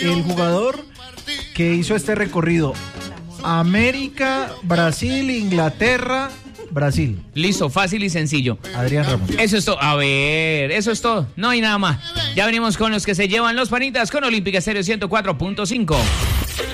el jugador que hizo este recorrido. América, Brasil, Inglaterra, Brasil. Listo, fácil y sencillo. Adrián Ramos. Eso es todo. A ver, eso es todo. No hay nada más. Ya venimos con los que se llevan los panitas con Olímpica Estéreo 104.5.